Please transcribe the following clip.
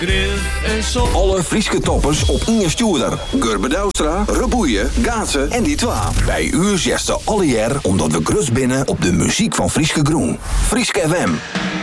Alle Frieske toppers op Inge Stuurder, Gurbe Douwstra, Reboeien, Gaatsen en die twa. Bij u zesten alle jaar omdat we grus binnen op de muziek van Frieske Groen. Frieske FM.